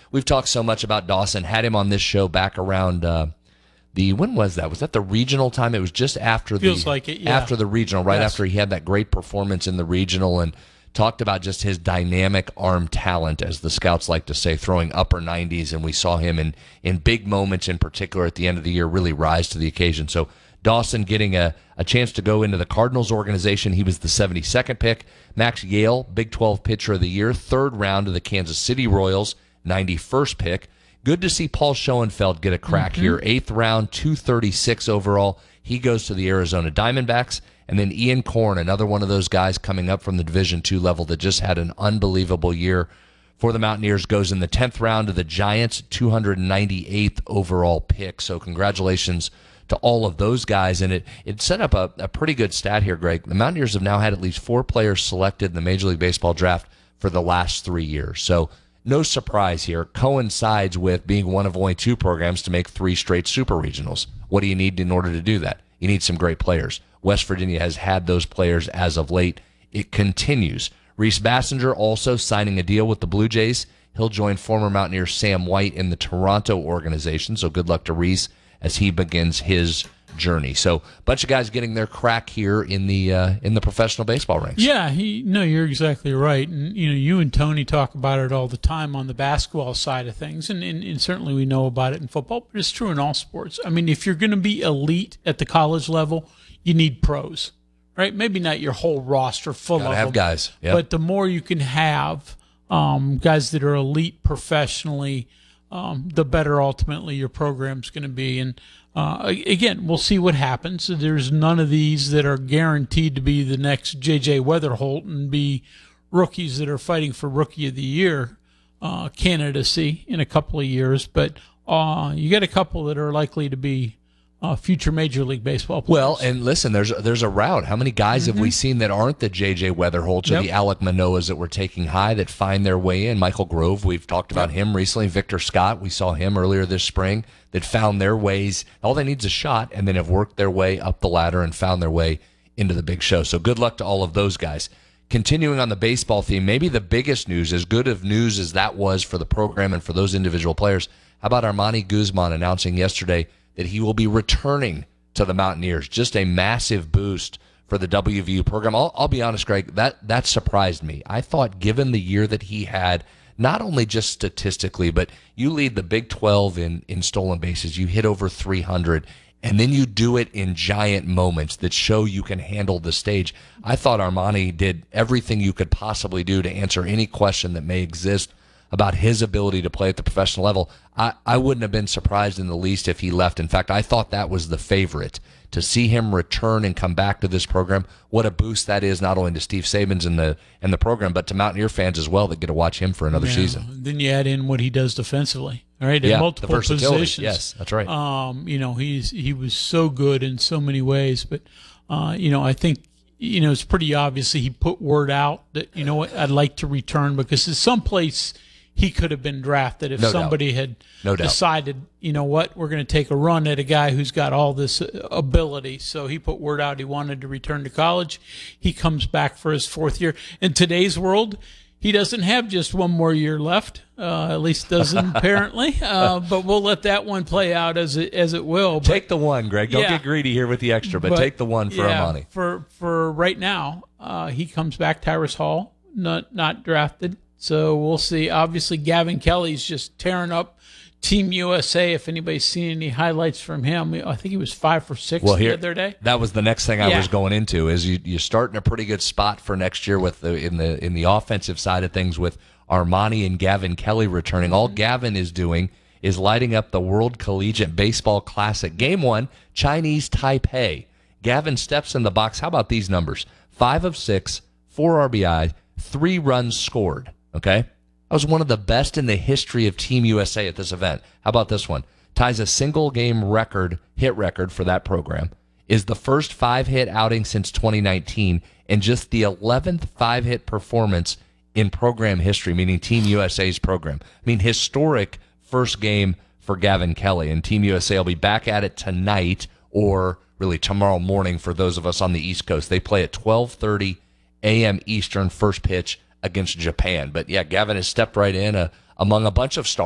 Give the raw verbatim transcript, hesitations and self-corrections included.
we've talked so much about Dawson. Had him on this show back around uh, the when was that? Was that the regional time? It was just after Feels the like it, yeah. after the regional, right Yes. after he had that great performance in the regional, and talked about just his dynamic arm talent, as the scouts like to say, throwing upper nineties, and we saw him in in big moments in particular at the end of the year really rise to the occasion. So Dawson getting a, a chance to go into the Cardinals organization. He was the seventy-second pick. Max Yale, Big twelve Pitcher of the Year, third round of the Kansas City Royals, ninety-first pick. Good to see Paul Schoenfeld get a crack mm-hmm. here. Eighth round, two thirty-six overall. He goes to the Arizona Diamondbacks. And then Ian Korn, another one of those guys coming up from the Division two level that just had an unbelievable year for the Mountaineers, goes in the tenth round to the Giants, two hundred ninety-eighth overall pick. So congratulations to all of those guys. And it, it set up a, a pretty good stat here, Greg. The Mountaineers have now had at least four players selected in the Major League Baseball draft for the last three years. So no surprise here. Coincides with being one of only two programs to make three straight super regionals. What do you need in order to do that? You need some great players. West Virginia has had those players as of late. It continues. Reese Bassinger also signing a deal with the Blue Jays. He'll join former Mountaineer Sam White in the Toronto organization. So good luck to Reese as he begins his journey. So a bunch of guys getting their crack here in the uh, in the professional baseball ranks. Yeah, he, no, you're exactly right. And you know, you and Tony talk about it all the time on the basketball side of things, and, and, and certainly we know about it in football, but it's true in all sports. I mean, if you're going to be elite at the college level, you need pros, right? Maybe not your whole roster full Gotta of have them, guys, yep. But the more you can have um, guys that are elite professionally, um, the better ultimately your program's going to be. And uh, again, we'll see what happens. There's none of these that are guaranteed to be the next J J Weatherholt and be rookies that are fighting for Rookie of the Year uh, candidacy in a couple of years. But uh, you got a couple that are likely to be Uh, future Major League Baseball players. Well, and listen, there's there's a route. How many guys mm-hmm. have we seen that aren't the J J Weatherholts or yep. the Alec Manoahs that we're taking high that find their way in? Michael Grove, we've talked about yep. him recently. Victor Scott, we saw him earlier this spring, that found their ways. All they need is a shot, and then have worked their way up the ladder and found their way into the big show. So good luck to all of those guys. Continuing on the baseball theme, maybe the biggest news, as good of news as that was for the program and for those individual players, how about Armani Guzman announcing yesterday that he will be returning to the Mountaineers? Just a massive boost for the W V U program. I'll, I'll be honest, Greg, that, that surprised me. I thought given the year that he had, not only just statistically, but you lead the Big twelve in, in stolen bases, you hit over three hundred, and then you do it in giant moments that show you can handle the stage. I thought Armani did everything you could possibly do to answer any question that may exist about his ability to play at the professional level. I, I wouldn't have been surprised in the least if he left. In fact, I thought that was the favorite. To see him return and come back to this program, what a boost that is, not only to Steve Sabins and the and the program, but to Mountaineer fans as well that get to watch him for another yeah. season. Then you add in what he does defensively, all right, in yeah, multiple the versatility. positions. Yes, that's right. Um, you know, he's he was so good in so many ways, but uh, you know, I think you know it's pretty obvious he put word out that you know what, I'd like to return, because there's someplace he could have been drafted if no somebody doubt. had no decided, you know what, we're going to take a run at a guy who's got all this ability. So he put word out he wanted to return to college. He comes back for his fourth year. In today's world, he doesn't have just one more year left, uh, at least doesn't apparently. Uh, but we'll let that one play out as it as it will. But, take the one, Greg. Don't yeah, get greedy here with the extra, but, but take the one for yeah, Armani. For for right now, uh, he comes back. Tyrus Hall, not not drafted. So we'll see. Obviously, Gavin Kelly's just tearing up Team U S A. If anybody's seen any highlights from him, I think he was five for six well, here, the other day. That was the next thing I yeah. was going into. Is you you start in a pretty good spot for next year with the in the in the offensive side of things with Armani and Gavin Kelly returning. All Gavin is doing is lighting up the World Collegiate Baseball Classic. Game one, Chinese Taipei. Gavin steps in the box. How about these numbers? Five of six, four R B I, three runs scored. Okay? That was one of the best in the history of Team U S A at this event. How about this one? Ties a single-game record, hit record for that program. Is the first five-hit outing since twenty nineteen, and just the eleventh five-hit performance in program history, meaning Team U S A's program. I mean, historic first game for Gavin Kelly, and Team U S A will be back at it tonight, or really tomorrow morning for those of us on the East Coast. They play at twelve thirty a.m. Eastern, first pitch against Japan. But yeah, Gavin has stepped right in uh, among a bunch of stars.